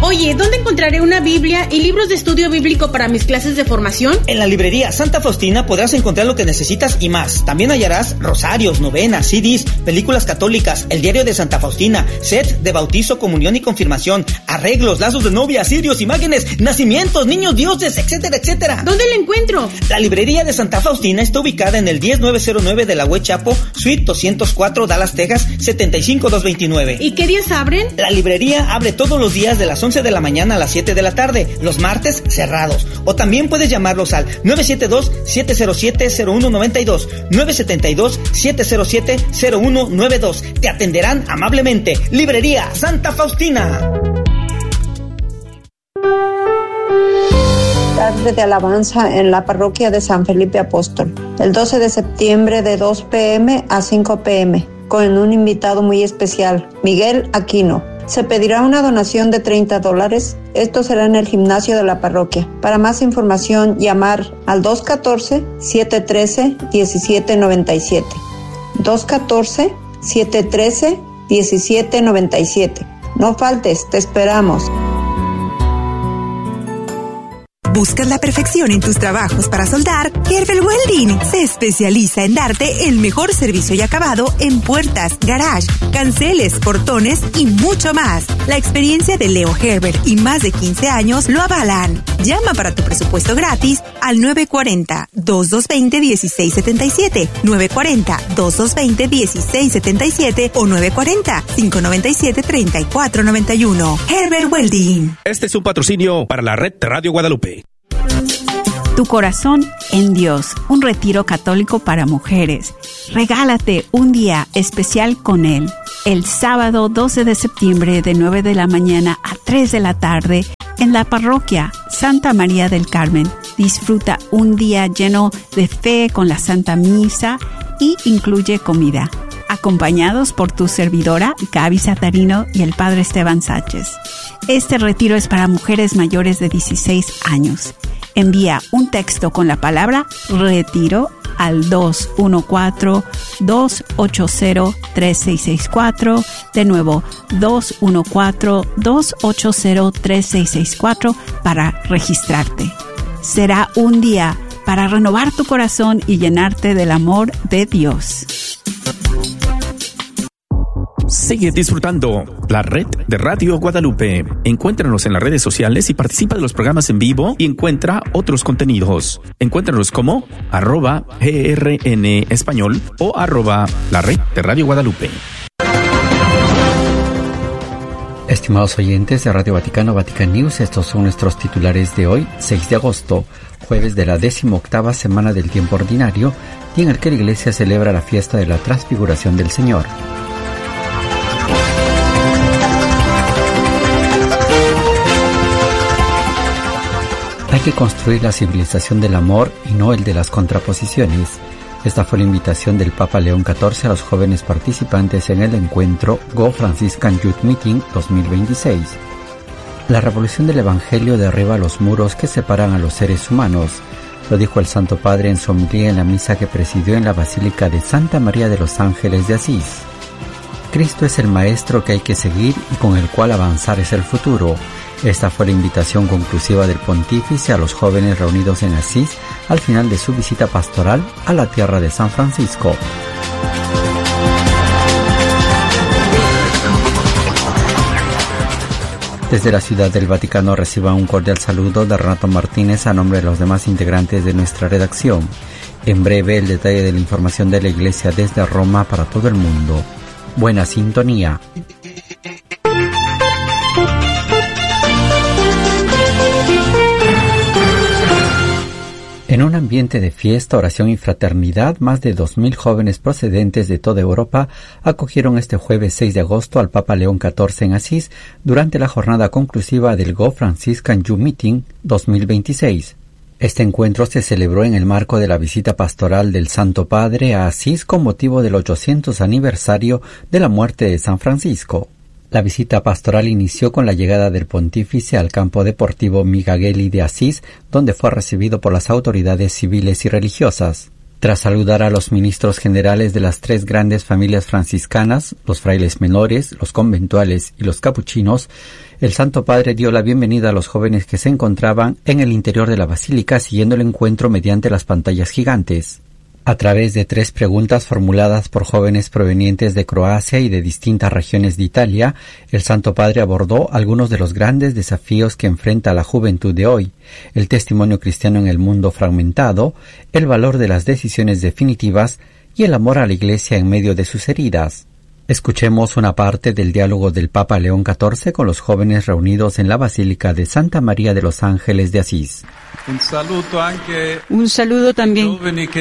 Oye, ¿dónde encontraré una Biblia y libros de estudio bíblico para mis clases de formación? En la librería Santa Faustina podrás encontrar lo que necesitas y más. También hallarás rosarios, novenas, CDs, películas católicas, el diario de Santa Faustina, set de bautizo, comunión y confirmación, arreglos, lazos de novia, cirios, imágenes, nacimientos, niños dioses, etcétera, etcétera. ¿Dónde la encuentro? La librería de Santa Faustina está ubicada en el 10909 de la West Chapo, Suite 204, Dallas, Texas, 75229. ¿Y qué días abren? La librería abre todos los días de las 11 de la mañana a las 7 de la tarde, los martes cerrados. O también puedes llamarlos al 972-707-0192, 972-707-0192. Te atenderán amablemente. Librería Santa Faustina. Tarde de alabanza en la parroquia de San Felipe Apóstol, el 12 de septiembre de 2 p.m. a 5 p.m., con un invitado muy especial, Miguel Aquino. Se pedirá una donación de $30. Esto será en el gimnasio de la parroquia. Para más información, llamar al 214-713-1797. 214-713-1797. No faltes, te esperamos. ¿Buscas la perfección en tus trabajos para soldar? Gerber Welding se especializa en darte el mejor servicio y acabado en puertas, garage, canceles, portones y mucho más. La experiencia de Leo Gerber y más de 15 años lo avalan. Llama para tu presupuesto gratis al 940-2220-1677, 940-2220-1677 o 940-597-3491. Gerber Welding. Este es un patrocinio para la red de Radio Guadalupe. Tu corazón en Dios, un retiro católico para mujeres. Regálate un día especial con Él. El sábado 12 de septiembre de 9 de la mañana a 3 de la tarde en la parroquia Santa María del Carmen. Disfruta un día lleno de fe con la Santa Misa y incluye comida. Acompañados por tu servidora, Gaby Satarino, y el Padre Esteban Sánchez. Este retiro es para mujeres mayores de 16 años. Envía un texto con la palabra retiro al 214-280-3664. De nuevo, 214-280-3664 para registrarte. Será un día para renovar tu corazón y llenarte del amor de Dios. Sigue disfrutando la red de Radio Guadalupe. Encuéntranos en las redes sociales y participa de los programas en vivo y encuentra otros contenidos. Encuéntranos como @GRN Español o @la red de Radio Guadalupe. Estimados oyentes de Radio Vaticano, Vatican News, estos son nuestros titulares de hoy, 6 de agosto, jueves de la 18ª semana del tiempo ordinario, y en el que la Iglesia celebra la fiesta de la Transfiguración del Señor. Hay que construir la civilización del amor y no el de las contraposiciones. Esta fue la invitación del Papa León XIV a los jóvenes participantes en el encuentro Go Franciscan Youth Meeting 2026. La revolución del Evangelio derriba los muros que separan a los seres humanos. Lo dijo el Santo Padre en su homilía en la misa que presidió en la Basílica de Santa María de los Ángeles de Asís. Cristo es el maestro que hay que seguir y con el cual avanzar es el futuro. Esta fue la invitación conclusiva del pontífice a los jóvenes reunidos en Asís al final de su visita pastoral a la tierra de San Francisco. Desde la Ciudad del Vaticano reciba un cordial saludo de Renato Martínez a nombre de los demás integrantes de nuestra redacción. En breve el detalle de la información de la Iglesia desde Roma para todo el mundo. Buena sintonía. En un ambiente de fiesta, oración y fraternidad, más de 2.000 jóvenes procedentes de toda Europa acogieron este jueves 6 de agosto al Papa León XIV en Asís durante la jornada conclusiva del Go Franciscan Youth Meeting 2026. Este encuentro se celebró en el marco de la visita pastoral del Santo Padre a Asís con motivo del 800 aniversario de la muerte de San Francisco. La visita pastoral inició con la llegada del pontífice al campo deportivo Migagelli de Asís, donde fue recibido por las autoridades civiles y religiosas. Tras saludar a los ministros generales de las 3 grandes familias franciscanas, los frailes menores, los conventuales y los capuchinos, el Santo Padre dio la bienvenida a los jóvenes que se encontraban en el interior de la basílica siguiendo el encuentro mediante las pantallas gigantes. A través de 3 preguntas formuladas por jóvenes provenientes de Croacia y de distintas regiones de Italia, el Santo Padre abordó algunos de los grandes desafíos que enfrenta la juventud de hoy: el testimonio cristiano en el mundo fragmentado, el valor de las decisiones definitivas y el amor a la Iglesia en medio de sus heridas. Escuchemos una parte del diálogo del Papa León XIV con los jóvenes reunidos en la Basílica de Santa María de los Ángeles de Asís. Un saludo también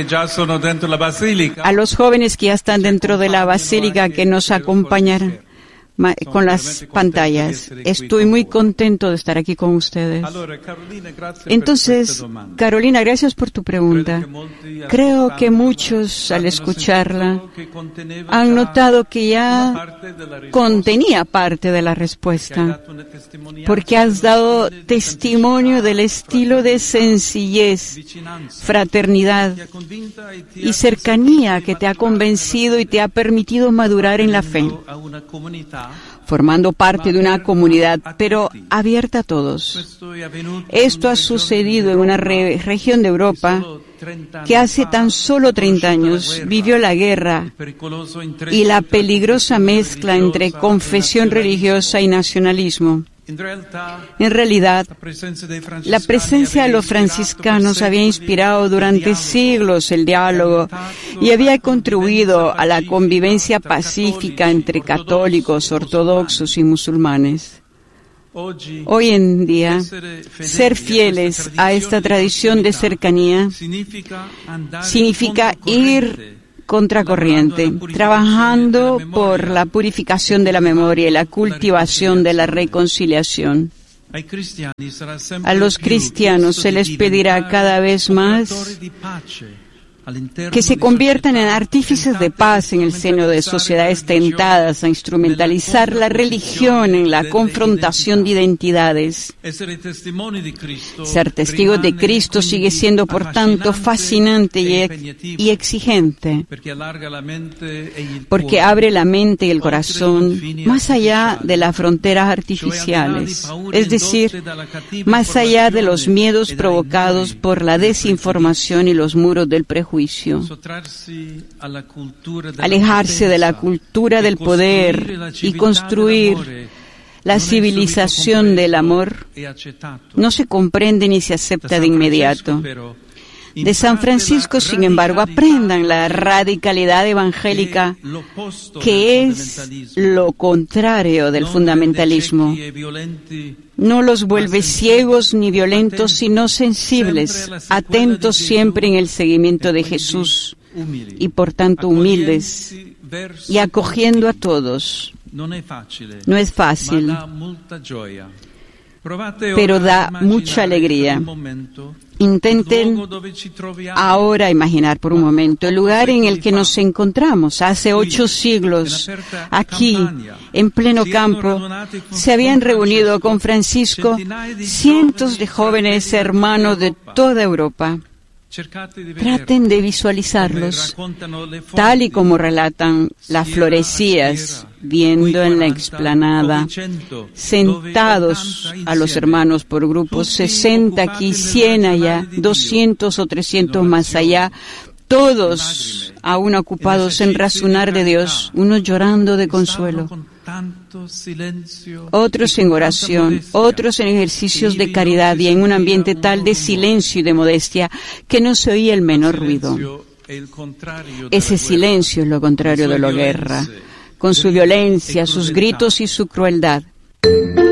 a los jóvenes que ya están dentro de la Basílica, que nos acompañarán con las pantallas. Estoy muy contento de estar aquí con ustedes. Entonces, Carolina, gracias por tu pregunta. Creo que muchos, al escucharla, han notado que ya contenía parte de la respuesta, porque has dado testimonio del estilo de sencillez, fraternidad y cercanía que te ha convencido y te ha permitido madurar en la fe, formando parte de una comunidad, pero abierta a todos. Esto ha sucedido en una región de Europa que hace tan solo 30 años vivió la guerra y la peligrosa mezcla entre confesión religiosa y nacionalismo. En realidad, la presencia de los franciscanos había inspirado durante siglos el diálogo y había contribuido a la convivencia pacífica entre católicos, ortodoxos y musulmanes. Hoy en día, ser fieles a esta tradición de cercanía significa ir contracorriente, trabajando por la purificación de la memoria y la cultivación de la reconciliación. A los cristianos se les pedirá cada vez más que se conviertan en artífices de paz en el seno de sociedades tentadas a instrumentalizar la religión en la confrontación de identidades. Ser testigos de Cristo sigue siendo, por tanto, fascinante y exigente, porque abre la mente y el corazón más allá de las fronteras artificiales, es decir, más allá de los miedos provocados por la desinformación y los muros del prejuicio. Alejarse de la cultura del poder y construir la civilización del amor no se comprende ni se acepta de inmediato. De San Francisco, sin embargo, aprendan la radicalidad evangélica, que es lo contrario del fundamentalismo. No los vuelve ciegos ni violentos, sino sensibles, atentos siempre en el seguimiento de Jesús y por tanto humildes y acogiendo a todos. No es fácil, pero da mucha alegría. Intenten ahora imaginar por un momento el lugar en el que nos encontramos. Hace 8 siglos, aquí, en pleno campo, se habían reunido con Francisco cientos de jóvenes hermanos de toda Europa. Traten de visualizarlos, tal y como relatan las florecías, viendo en la explanada, sentados a los hermanos por grupos, 60 aquí, 100 allá, 200 o 300 más allá, todos aún ocupados en razonar de Dios, unos llorando de consuelo, otros en oración, otros en ejercicios de caridad y en un ambiente tal de silencio y de modestia que no se oía el menor ruido. Ese silencio es lo contrario de la guerra, con su violencia, sus gritos y su crueldad.